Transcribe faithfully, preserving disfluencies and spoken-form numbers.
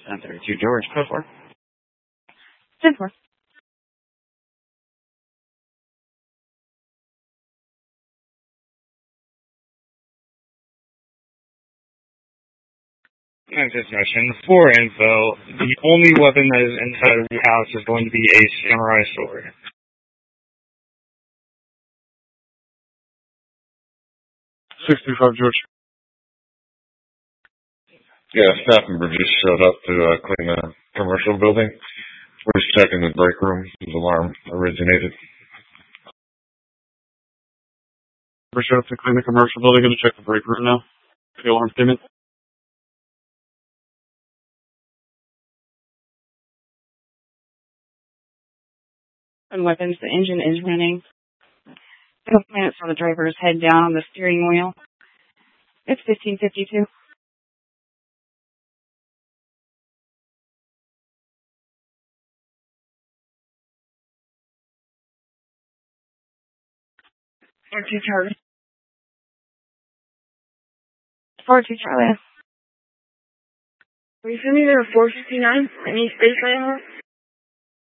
seven thirty-two George, code four. ten four. Discussion. For info, the only weapon that is inside of the house is going to be a samurai sword. sixty-five George. Yeah, staff member just showed up to uh, clean the commercial building. We're just checking the break room. The alarm originated. We showed up to clean the commercial building. Going to check the break room now. The alarm statement. And weapons, the engine is running. Couple minutes for the driver's head down on the steering wheel. It's fifteen fifty-two. four two Charlie. four two Charlie. Are you sending there four fifty-nine? Any space right now?